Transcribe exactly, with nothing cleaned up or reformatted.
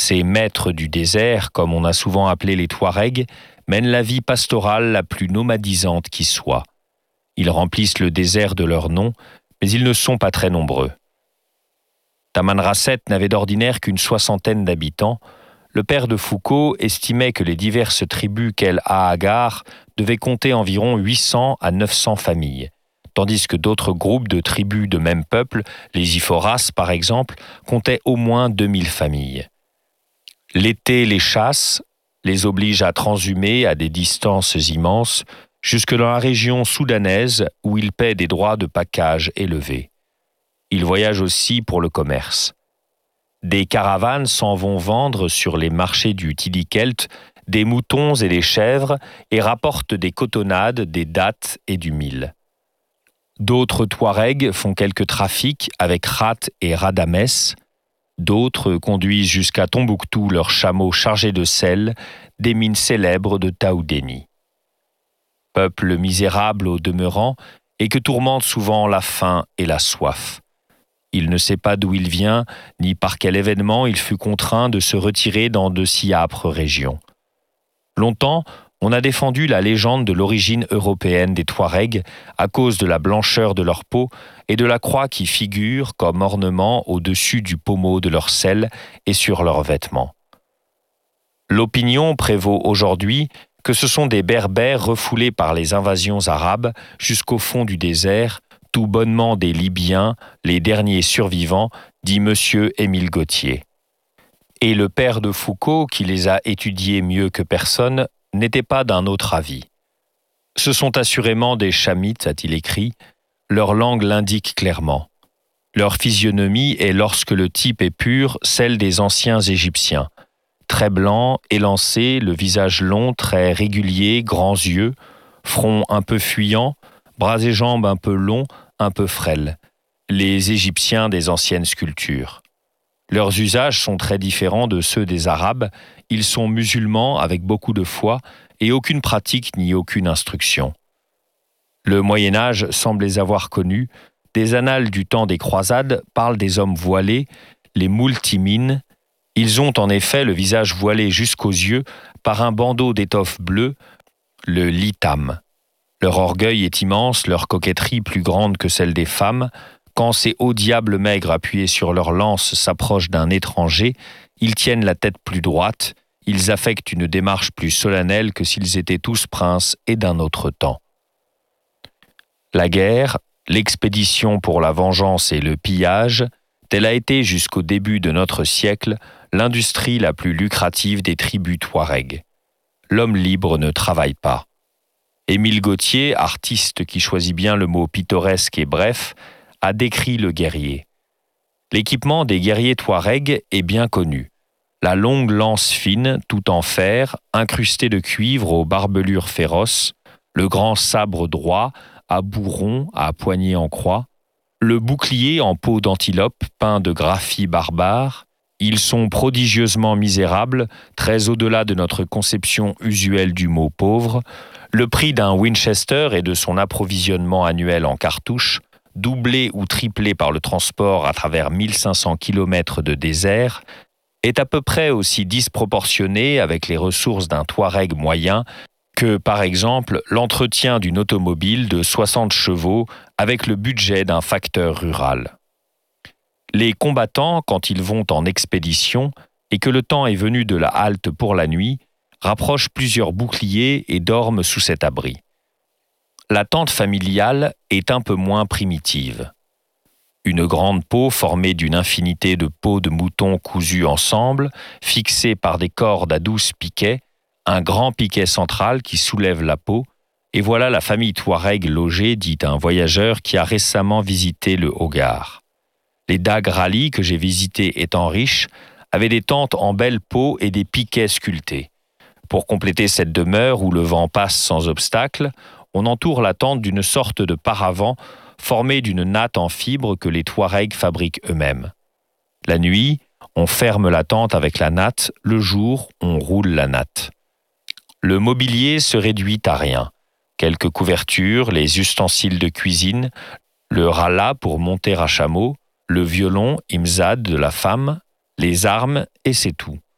Ces maîtres du désert, comme on a souvent appelé les Touaregs, mènent la vie pastorale la plus nomadisante qui soit. Ils remplissent le désert de leur nom, mais ils ne sont pas très nombreux. Tamanrasset n'avait d'ordinaire qu'une soixantaine d'habitants. Le père de Foucault estimait que les diverses tribus qu'El Hagar devaient compter environ huit cents à neuf cents familles, tandis que d'autres groupes de tribus de même peuple, les Iforas par exemple, comptaient au moins deux mille familles. L'été les chasse, les oblige à transhumer à des distances immenses, jusque dans la région soudanaise où ils paient des droits de pacage élevés. Ils voyagent aussi pour le commerce. Des caravanes s'en vont vendre sur les marchés du Tidikelt des moutons et des chèvres et rapportent des cotonnades, des dattes et du mil. D'autres Touaregs font quelques trafics avec Rat et Radamès. D'autres conduisent jusqu'à Tombouctou leurs chameaux chargés de sel, des mines célèbres de Taoudéni. Peuple misérable au demeurant et que tourmente souvent la faim et la soif. Il ne sait pas d'où il vient, ni par quel événement il fut contraint de se retirer dans de si âpres régions. Longtemps, on a défendu la légende de l'origine européenne des Touaregs à cause de la blancheur de leur peau et de la croix qui figure comme ornement au-dessus du pommeau de leur selle et sur leurs vêtements. L'opinion prévaut aujourd'hui que ce sont des Berbères refoulés par les invasions arabes jusqu'au fond du désert, tout bonnement des Libyens, les derniers survivants, dit monsieur Émile Gautier. Et le père de Foucault, qui les a étudiés mieux que personne, n'était pas d'un autre avis. Ce sont assurément des Chamites, a-t-il écrit, leur langue l'indique clairement. Leur physionomie est, lorsque le type est pur, celle des anciens Égyptiens. Très blanc, élancé, le visage long, très régulier, grands yeux, front un peu fuyant, bras et jambes un peu longs, un peu frêles. Les Égyptiens des anciennes sculptures. Leurs usages sont très différents de ceux des Arabes. Ils sont musulmans avec beaucoup de foi et aucune pratique ni aucune instruction. Le Moyen-Âge semble les avoir connus. Des annales du temps des croisades parlent des hommes voilés, les multimines. Ils ont en effet le visage voilé jusqu'aux yeux par un bandeau d'étoffe bleue, le litam. Leur orgueil est immense, leur coquetterie plus grande que celle des femmes. Quand ces hauts diables maigres appuyés sur leurs lances s'approchent d'un étranger, ils tiennent la tête plus droite, ils affectent une démarche plus solennelle que s'ils étaient tous princes et d'un autre temps. La guerre, l'expédition pour la vengeance et le pillage, telle a été jusqu'au début de notre siècle l'industrie la plus lucrative des tribus Touaregs. L'homme libre ne travaille pas. Émile Gautier, artiste qui choisit bien le mot pittoresque et bref, a décrit le guerrier. L'équipement des guerriers Touaregs est bien connu. La longue lance fine, tout en fer, incrustée de cuivre aux barbelures féroces, le grand sabre droit, à bout rond, à poignée en croix, le bouclier en peau d'antilope peint de graphie barbare. Ils sont prodigieusement misérables, très au-delà de notre conception usuelle du mot pauvre. Le prix d'un Winchester et de son approvisionnement annuel en cartouches, doublé ou triplé par le transport à travers mille cinq cents kilomètres de désert, est à peu près aussi disproportionné avec les ressources d'un Touareg moyen que, par exemple, l'entretien d'une automobile de soixante chevaux avec le budget d'un facteur rural. Les combattants, quand ils vont en expédition et que le temps est venu de la halte pour la nuit, rapprochent plusieurs boucliers et dorment sous cet abri. La tente familiale est un peu moins primitive. Une grande peau formée d'une infinité de peaux de moutons cousues ensemble, fixées par des cordes à douze piquets, un grand piquet central qui soulève la peau, et voilà la famille Touareg logée, dit un voyageur qui a récemment visité le Hogar. Les Dag Rally que j'ai visités étant riches avaient des tentes en belle peau et des piquets sculptés. Pour compléter cette demeure où le vent passe sans obstacle, on entoure la tente d'une sorte de paravent formé d'une natte en fibre que les Touaregs fabriquent eux-mêmes. La nuit, on ferme la tente avec la natte, le jour, on roule la natte. Le mobilier se réduit à rien. Quelques couvertures, les ustensiles de cuisine, le rala pour monter à chameau, le violon, imzad de la femme, les armes, et c'est tout.